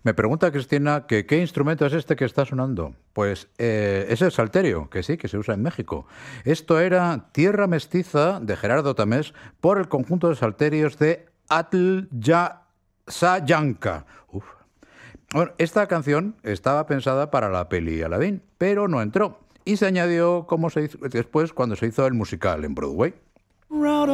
Me pregunta Cristina que qué instrumento es este que está sonando. Pues es el salterio, que sí, que se usa en México. Esto era Tierra Mestiza de Gerardo Tamés por el conjunto de salterios de Sayanka. Uf. Bueno, esta canción estaba pensada para la peli Aladdin, pero no entró. Y se añadió como se hizo después cuando se hizo el musical en Broadway.